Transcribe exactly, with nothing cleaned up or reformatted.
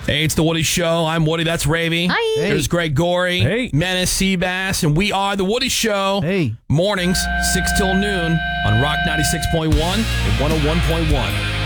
Hey, it's the Woody Show. I'm Woody. That's Ravy. Hi. Hey. There's Greg Gorey. Hey. Menace Seabass. And we are the Woody Show. Hey. Mornings, six till noon on Rock ninety-six point one and one oh one point one.